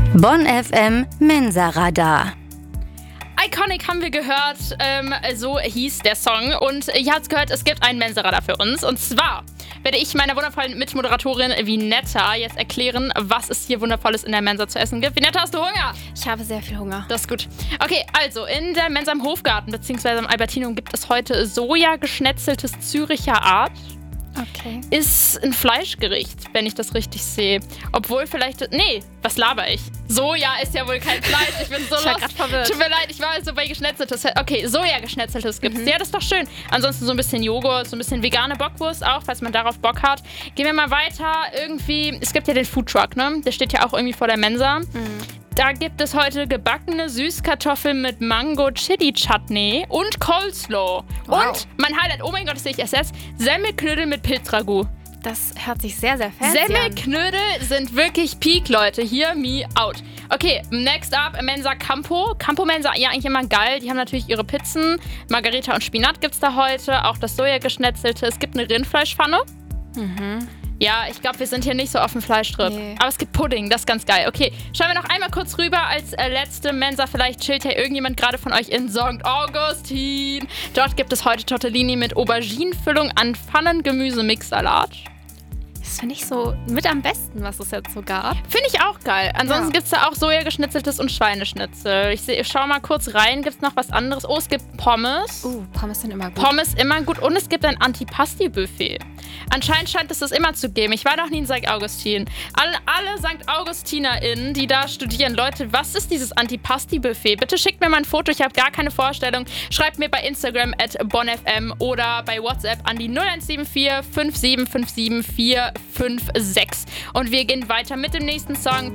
Bonn FM Mensa-Radar. Iconic haben wir gehört, so hieß der Song. Und ihr habt gehört, es gibt einen Mensa-Radar für uns. Und zwar werde ich meiner wundervollen Mitmoderatorin Vinetta jetzt erklären, was es hier Wundervolles in der Mensa zu essen gibt. Vinetta, hast du Hunger? Ich habe sehr viel Hunger. Das ist gut. Okay, also in der Mensa im Hofgarten bzw. im Albertinum gibt es heute Soja-geschnetzeltes Züricher Art. Okay. Ist ein Fleischgericht, wenn ich das richtig sehe. Obwohl vielleicht... Nee, was laber ich? Soja ist ja wohl kein Fleisch. Ich bin so Ich war lost. grad verwirrt. Tut mir leid, ich war so bei Geschnetzeltes. Okay, Soja-Geschnetzeltes gibt's. Ja, das ist doch schön. Ansonsten so ein bisschen Joghurt, so ein bisschen vegane Bockwurst auch, falls man darauf Bock hat. Gehen wir mal weiter. Irgendwie... Es gibt ja den Foodtruck, ne? Der steht ja auch irgendwie vor der Mensa. Da gibt es heute gebackene Süßkartoffeln mit Mango-Chili-Chutney und Coleslaw. Wow. Und mein Highlight, oh mein Gott, das sehe ich erst jetzt, Semmelknödel mit Pilzragout. Das hört sich sehr, sehr fancy an. Semmelknödel sind wirklich Peak, Leute. Hear me out. Okay, next up, Mensa Campo. Campo Mensa, ja, eigentlich immer geil. Die haben natürlich ihre Pizzen. Margarita und Spinat gibt's da heute. Auch das Soja-geschnetzelte. Es gibt eine Rindfleischpfanne. Ja, ich glaube, wir sind hier nicht so auf dem Fleischtrip. Nee. Aber es gibt Pudding, das ist ganz geil. Okay, schauen wir noch einmal kurz rüber als letzte Mensa. Vielleicht chillt ja irgendjemand gerade von euch in St. Augustin. Dort gibt es heute Tortellini mit Auberginenfüllung an Pfannengemüse-Mixsalat. Das finde ich so mit am besten, was es jetzt so gab. Finde ich auch geil. Ansonsten Ja. gibt es da auch Sojageschnitzeltes und Schweineschnitzel. Ich schau mal kurz rein. Gibt es noch was anderes? Oh, es gibt Pommes. Pommes sind immer gut. Pommes immer gut. Und es gibt ein Antipasti-Buffet. Anscheinend scheint es das immer zu geben. Ich war noch nie in St. Augustin. Alle St. AugustinerInnen, die da studieren, Leute, was ist dieses Antipasti-Buffet? Bitte schickt mir mal ein Foto, ich habe gar keine Vorstellung. Schreibt mir bei Instagram @bonnfm oder bei WhatsApp an die 0174 5757 456. Und wir gehen weiter mit dem nächsten Song.